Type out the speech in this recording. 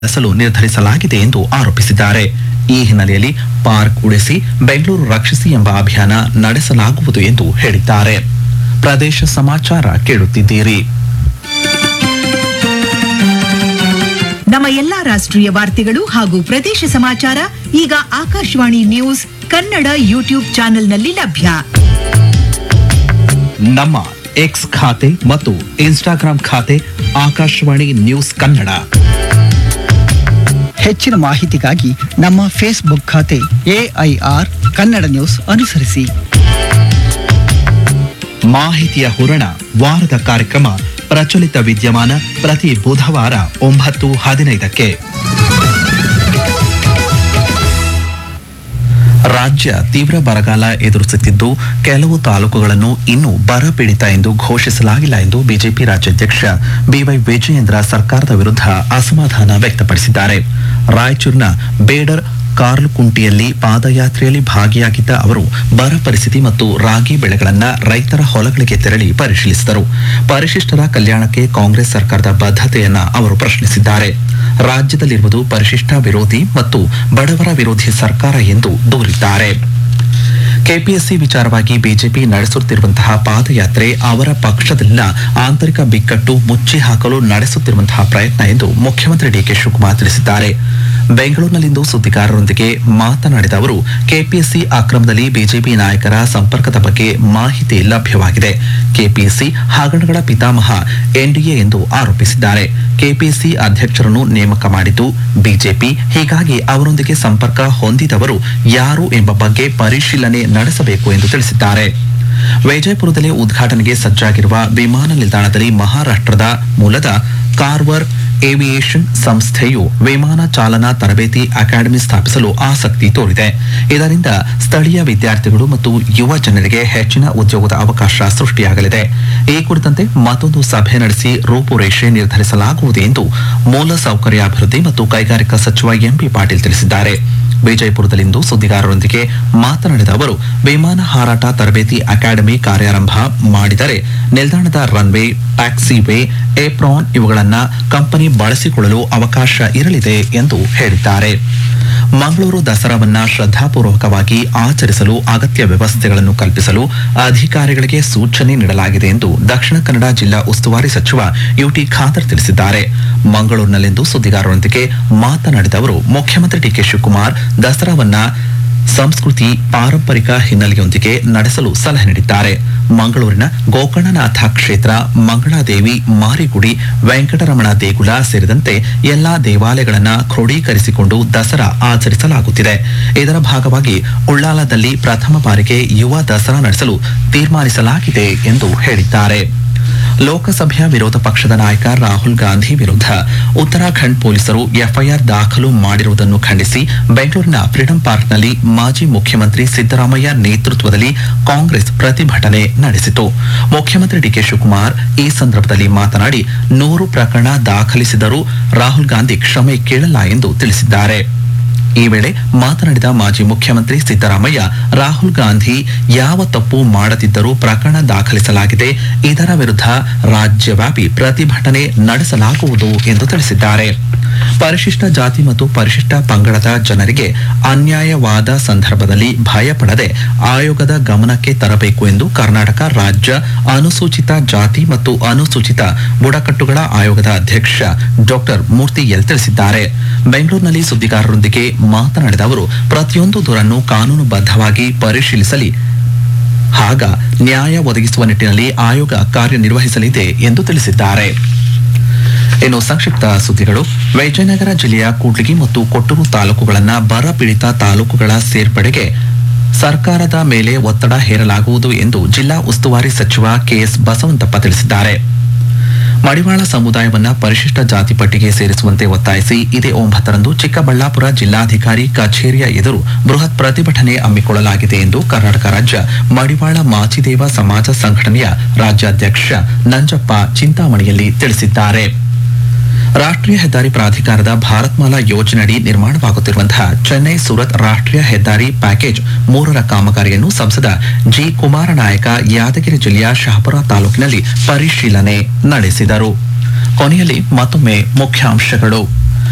ನಡೆಸಲು ನಿರ್ಧರಿಸಲಾಗಿದೆ ಎಂದು ಆರೋಪಿಸಿದ್ದಾರೆ. ಈ ಹಿನ್ನೆಲೆಯಲ್ಲಿ ಪಾರ್ಕ್ ಉಳಿಸಿ ಬೆಂಗಳೂರು ರಕ್ಷಿಸಿ ಎಂಬ ಅಭಿಯಾನ ನಡೆಸಲಾಗುವುದು ಎಂದು ಹೇಳಿದ್ದಾರೆ. ಪ್ರದೇಶ ಸಮಾಚಾರ ಕೇಳುತ್ತಿದ್ದೀರಿ. ನಮ್ಮ ಎಲ್ಲಾ ರಾಷ್ಟ್ರೀಯ ವಾರ್ತೆಗಳು ಹಾಗೂ ಪ್ರದೇಶ ಸಮಾಚಾರ ಈಗ ಆಕಾಶವಾಣಿ ನ್ಯೂಸ್ ಕನ್ನಡ ಯೂಟ್ಯೂಬ್ ಚಾನೆಲ್ನಲ್ಲಿ ಲಭ್ಯ. ನಮ್ಮ ಎಕ್ಸ್ ಖಾತೆ ಮತ್ತು ಇನ್ಸ್ಟಾಗ್ರಾಂ ಖಾತೆ ಆಕಾಶವಾಣಿ ನ್ಯೂಸ್ ಕನ್ನಡ. ಹೆಚ್ಚಿನ ಮಾಹಿತಿಗಾಗಿ ನಮ್ಮ ಫೇಸ್ಬುಕ್ ಖಾತೆ AIR ಕನ್ನಡ ನ್ಯೂಸ್ ಅನುಸರಿಸಿ. ಮಾಹಿತಿಯ ಹೂರಣ ವಾರದ ಕಾರ್ಯಕ್ರಮ ಪ್ರಚಲಿತ ವಿದ್ಯಮಾನ ಪ್ರತಿ ಬುಧವಾರ 9:15ಕ್ಕೆ. ರಾಜ್ಯ ತೀವ್ರ ಬರಗಾಲ ಎದುರಿಸುತ್ತಿದ್ದು ಕೆಲವು ತಾಲೂಕುಗಳನ್ನು ಇನ್ನೂ ಬರಪೀಡಿತ ಎಂದು ಘೋಷಿಸಲಾಗಿಲ್ಲ ಎಂದು ಬಿಜೆಪಿ ರಾಜ್ಯಾಧ್ಯಕ್ಷ BY ವಿಜಯೇಂದ್ರ ಸರ್ಕಾರದ ವಿರುದ್ಧ ಅಸಮಾಧಾನ ವ್ಯಕ್ತಪಡಿಸಿದ್ದಾರೆ. ರಾಯಚೂರಿನ ಬೇಡರ್ ಕಾರ್ಲುಕುಂಟಿಯಲ್ಲಿ ಪಾದಯಾತ್ರೆಯಲ್ಲಿ ಭಾಗಿಯಾಗಿದ್ದ ಅವರು ಬರ ಪರಿಸ್ಥಿತಿ ಮತ್ತು ರಾಗಿ ಬೆಳೆಗಳನ್ನ ರೈತರ ಹೊಲಗಳಿಗೆ ತೆರಳಿ ಪರಿಶೀಲಿಸಿದರು. ಪರಿಶಿಷ್ಟರ ಕಲ್ಯಾಣಕ್ಕೆ ಕಾಂಗ್ರೆಸ್ ಸರ್ಕಾರದ ಬದ್ಧತೆಯನ್ನ ಅವರು ಪ್ರಶ್ನಿಸಿದ್ದಾರೆ. ರಾಜ್ಯದಲ್ಲಿರುವುದು ಪರಿಶಿಷ್ಟ ವಿರೋಧಿ ಮತ್ತು ಬಡವರ ವಿರೋಧಿ ಸರ್ಕಾರ ಎಂದು ದೂರಿದ್ದಾರೆ. ಕೆಪಿಎಸ್ಸಿ ವಿಚಾರವಾಗಿ ಬಿಜೆಪಿ ನಡೆಸುತ್ತಿರುವಂತಹ ಪಾದಯಾತ್ರೆ ಅವರ ಪಕ್ಷದಲ್ಲಿನ ಆಂತರಿಕ ಬಿಕ್ಕಟ್ಟು ಮುಚ್ಚಿ ಹಾಕಲು ನಡೆಸುತ್ತಿರುವಂತಹ ಪ್ರಯತ್ನ ಎಂದು ಮುಖ್ಯಮಂತ್ರಿ ಡಿಕೆ ಶಿವಕುಮಾರ್ ತಿಳಿಸಿದ್ದಾರೆ. ಬೆಂಗಳೂರಿನಲ್ಲಿಂದು ಸುದ್ದಿಗಾರರೊಂದಿಗೆ ಮಾತನಾಡಿದ ಅವರು, ಕೆಪಿಎಸ್ಸಿ ಅಕ್ರಮದಲ್ಲಿ ಬಿಜೆಪಿ ನಾಯಕರ ಸಂಪರ್ಕದ ಬಗ್ಗೆ ಮಾಹಿತಿ ಲಭ್ಯವಾಗಿದೆ. ಕೆಪಿಎಸ್ಸಿ ಹಗರಣಗಳ ಪಿತಾಮಹ ಎನ್ಡಿಎ ಎಂದು ಆರೋಪಿಸಿದ್ದಾರೆ. ಕೆಪಿಎಸ್ಸಿ ಅಧ್ಯಕ್ಷರನ್ನು ನೇಮಕ ಮಾಡಿದ್ದು ಬಿಜೆಪಿ, ಹೀಗಾಗಿ ಅವರೊಂದಿಗೆ ಸಂಪರ್ಕ ಹೊಂದಿದವರು ಯಾರು ಎಂಬ ಬಗ್ಗೆ ಪರಿಶೀಲನೆ ನಡೆಸಬೇಕು ಎಂದು ತಿಳಿಸಿದ್ದಾರೆ. ವಿಜಯಪುರದಲ್ಲಿ ಉದ್ಘಾಟನೆಗೆ ಸಜ್ಜಾಗಿರುವ ವಿಮಾನ ನಿಲ್ದಾಣದಲ್ಲಿ ಮಹಾರಾಷ್ಟ್ರದ ಮೂಲದ ಕಾರ್ವರ್ ಏವಿಯೇಷನ್ ಸಂಸ್ಥೆಯು ವಿಮಾನ ಚಾಲನಾ ತರಬೇತಿ ಅಕಾಡೆಮಿ ಸ್ಥಾಪಿಸಲು ಆಸಕ್ತಿ ತೋರಿದೆ. ಇದರಿಂದ ಸ್ಥಳೀಯ ವಿದ್ಯಾರ್ಥಿಗಳು ಮತ್ತು ಯುವ ಜನರಿಗೆ ಹೆಚ್ಚಿನ ಉದ್ಯೋಗದ ಅವಕಾಶ ಸೃಷ್ಟಿಯಾಗಲಿದೆ. ಈ ಕುರಿತಂತೆ ಮತ್ತೊಂದು ಸಭೆ ನಡೆಸಿ ರೂಪುರೇಷೆ ನಿರ್ಧರಿಸಲಾಗುವುದು ಎಂದು ಮೂಲಸೌಕರ್ಯಾಭಿವೃದ್ಧಿ ಮತ್ತು ಕೈಗಾರಿಕಾ ಸಚಿವ ಎಂಬಿ ಪಾಟೀಲ್ ತಿಳಿಸಿದ್ದಾರೆ. ವಿಜಯಪುರದಲ್ಲಿಂದು ಸುದ್ದಿಗಾರರೊಂದಿಗೆ ಮಾತನಾಡಿದ ಅವರು, ವಿಮಾನ ಹಾರಾಟ ತರಬೇತಿ ಅಕಾಡೆಮಿ ಕಾರ್ಯಾರಂಭ ಮಾಡಿದರೆ ನಿಲ್ದಾಣದ ರನ್ವೇ, ಟ್ಯಾಕ್ಸಿವೇ, ಏಪ್ರಾನ್ ಇವುಗಳನ್ನು ಕಂಪನಿ ಬಳಸಿಕೊಳ್ಳಲು ಅವಕಾಶ ಇರಲಿದೆ ಎಂದು ಹೇಳಿದ್ದಾರೆ. ಮಂಗಳೂರು ದಸರಾವನ್ನ ಶ್ರದ್ಧಾಪೂರ್ವಕವಾಗಿ ಆಚರಿಸಲು ಅಗತ್ಯ ವ್ಯವಸ್ಥೆಗಳನ್ನು ಕಲ್ಪಿಸಲು ಅಧಿಕಾರಿಗಳಿಗೆ ಸೂಚನೆ ನೀಡಲಾಗಿದೆ ಎಂದು ದಕ್ಷಿಣ ಕನ್ನಡ ಜಿಲ್ಲಾ ಉಸ್ತುವಾರಿ ಸಚಿವ ಯುಟಿ ಖಾದರ್ ತಿಳಿಸಿದ್ದಾರೆ. ಮಂಗಳೂರಿನಲ್ಲಿಂದು ಸುದ್ದಿಗಾರರೊಂದಿಗೆ ಮಾತನಾಡಿದ ಅವರು, ಮುಖ್ಯಮಂತ್ರಿ ಡಿಕೆ ಶಿವಕುಮಾರ್ ದಸರಾವನ್ನ ಸಂಸ್ಕೃತಿ ಪಾರಂಪರಿಕ ಹಿನ್ನೆಲೆಯೊಂದಿಗೆ ನಡೆಸಲು ಸಲಹೆ ನೀಡಿದ್ದಾರೆ. ಮಂಗಳೂರಿನ ಗೋಕರ್ಣನಾಥ ಕ್ಷೇತ್ರ, ಮಂಗಳಾದೇವಿ ಮಾರಿಗುಡಿ, ವೆಂಕಟರಮಣ ದೇಗುಲ ಸೇರಿದಂತೆ ಎಲ್ಲಾ ದೇವಾಲಯಗಳನ್ನು ಕ್ರೋಢೀಕರಿಸಿಕೊಂಡು ದಸರಾ ಆಚರಿಸಲಾಗುತ್ತಿದೆ. ಇದರ ಭಾಗವಾಗಿ ಉಳ್ಳಾಲದಲ್ಲಿ ಪ್ರಥಮ ಬಾರಿಗೆ ಯುವ ದಸರಾ ನಡೆಸಲು ತೀರ್ಮಾನಿಸಲಾಗಿದೆ ಎಂದು ಹೇಳಿದ್ದಾರೆ. ಲೋಕಸಭೆಯ ವಿರೋಧ ಪಕ್ಷದ ನಾಯಕ ರಾಹುಲ್ ಗಾಂಧಿ ವಿರುದ್ಧ ಉತ್ತರಾಖಂಡ್ ಪೊಲೀಸರು ಎಫ್ಐಆರ್ ದಾಖಲು ಮಾಡಿರುವುದನ್ನು ಖಂಡಿಸಿ ಬೆಂಗಳೂರಿನ ಫ್ರೀಡಂ ಪಾರ್ಕ್ನಲ್ಲಿ ಮಾಜಿ ಮುಖ್ಯಮಂತ್ರಿ ಸಿದ್ದರಾಮಯ್ಯ ನೇತೃತ್ವದಲ್ಲಿ ಕಾಂಗ್ರೆಸ್ ಪ್ರತಿಭಟನೆ ನಡೆಸಿತು. ಮುಖ್ಯಮಂತ್ರಿ ಡಿಕೆ ಶಿವಕುಮಾರ್ ಈ ಸಂದರ್ಭದಲ್ಲಿ ಮಾತನಾಡಿ, 100 ಪ್ರಕರಣ ದಾಖಲಿಸಿದರೂ ರಾಹುಲ್ ಗಾಂಧಿ ಕ್ಷಮೆ ಕೇಳಲ್ಲ ಎಂದು ತಿಳಿಸಿದ್ದಾರೆ. ಈ ವೇಳೆ ಮಾತನಾಡಿದ ಮಾಜಿ ಮುಖ್ಯಮಂತ್ರಿ ಸಿದ್ದರಾಮಯ್ಯ, ರಾಹುಲ್ ಗಾಂಧಿ ಯಾವ ತಪ್ಪು ಮಾಡದಿದ್ದರೂ ಪ್ರಕರಣ ದಾಖಲಿಸಲಾಗಿದೆ. ಇದರ ವಿರುದ್ಧ ರಾಜ್ಯವ್ಯಾಪಿ ಪ್ರತಿಭಟನೆ ನಡೆಸಲಾಗುವುದು ಎಂದು ತಿಳಿಸಿದ್ದಾರೆ. ಪರಿಶಿಷ್ಟ ಜಾತಿ ಮತ್ತು ಪರಿಶಿಷ್ಟ ಪಂಗಡದ ಜನರಿಗೆ ಅನ್ಯಾಯವಾದ ಸಂದರ್ಭದಲ್ಲಿ ಭಯಪಡದೆ ಆಯೋಗದ ಗಮನಕ್ಕೆ ತರಬೇಕು ಎಂದು ಕರ್ನಾಟಕ ರಾಜ್ಯ ಅನುಸೂಚಿತ ಜಾತಿ ಮತ್ತು ಅನುಸೂಚಿತ ಬುಡಕಟ್ಟುಗಳ ಆಯೋಗದ ಅಧ್ಯಕ್ಷ ಡಾಕ್ಟರ್ ಮೂರ್ತಿ ಎಲ್ ತಿಳಿಸಿದ್ದಾರೆ. ಬೆಂಗಳೂರಿನಲ್ಲಿ ಸುದ್ದಿಗಾರರೊಂದಿಗೆ ಮಾತನಾಡಿದ ಅವರು, ಪ್ರತಿಯೊಂದು ದೂರನ್ನು ಕಾನೂನುಬದ್ಧವಾಗಿ ಪರಿಶೀಲಿಸಲಿ, ಆಗ ನ್ಯಾಯ ಒದಗಿಸುವ ನಿಟ್ಟಿನಲ್ಲಿ ಆಯೋಗ ಕಾರ್ಯನಿರ್ವಹಿಸಲಿದೆ ಎಂದು ತಿಳಿಸಿದ್ದಾರೆ. ಇನ್ನು ಸಂಕ್ಷಿಪ್ತ ಸುದ್ದಿಗಳು. ವಿಜಯನಗರ ಜಿಲ್ಲೆಯ ಕೂಡ್ಲಿಗಿ ಮತ್ತು ಕೊಟ್ಟೂರು ತಾಲೂಕುಗಳನ್ನು ಬರ ಪೀಡಿತ ತಾಲೂಕುಗಳ ಸೇರ್ಪಡೆಗೆ ಸರ್ಕಾರದ ಮೇಲೆ ಒತ್ತಡ ಹೇರಲಾಗುವುದು ಎಂದು ಜಿಲ್ಲಾ ಉಸ್ತುವಾರಿ ಸಚಿವ ಕೆಎಸ್ ಬಸವಂತಪ್ಪ ತಿಳಿಸಿದ್ದಾರೆ. ಮಡಿವಾಳ ಸಮುದಾಯವನ್ನ ಪರಿಶಿಷ್ಟ ಜಾತಿ ಪಟ್ಟಿಗೆ ಸೇರಿಸುವಂತೆ ಒತ್ತಾಯಿಸಿ ಇದೇ 9ರಂದು ಚಿಕ್ಕಬಳ್ಳಾಪುರ ಜಿಲ್ಲಾಧಿಕಾರಿ ಕಚೇರಿಯ ಎದುರು ಬೃಹತ್ ಪ್ರತಿಭಟನೆ ಹಮ್ಮಿಕೊಳ್ಳಲಾಗಿದೆ ಎಂದು ಕರ್ನಾಟಕ ರಾಜ್ಯ ಮಡಿವಾಳ ಮಾಚಿದೇವ ಸಮಾಜ ಸಂಘಟನೆಯ ರಾಜ್ಯಾಧ್ಯಕ್ಷ ನಂಜಪ್ಪ ಚಿಂತಾಮಣಿಯಲ್ಲಿ ತಿಳಿಸಿದ್ದಾರೆ. ರಾಷ್ಟ್ರೀಯ ಹೆದ್ದಾರಿ ಪ್ರಾಧಿಕಾರದ ಭಾರತ್ಮಾಲಾ ಯೋಜನೆಯಡಿ ನಿರ್ಮಾಣವಾಗುತ್ತಿರುವಂತಹ ಚೆನ್ನೈ ಸೂರತ್ ರಾಷ್ಟ್ರೀಯ ಹೆದ್ದಾರಿ ಪ್ಯಾಕೇಜ್ 3ರ ಕಾಮಗಾರಿಯನ್ನು ಸಂಸದ ಜಿ ಕುಮಾರನಾಯಕ ಯಾದಗಿರಿ ಜಿಲ್ಲೆಯ ಶಹಾಪುರ ತಾಲೂಕಿನಲ್ಲಿ ಪರಿಶೀಲನೆ ನಡೆಸಿದರು. ಕೊನೆಯಲ್ಲಿ ಮತ್ತೊಮ್ಮೆ ಮುಖ್ಯಾಂಶಗಳು.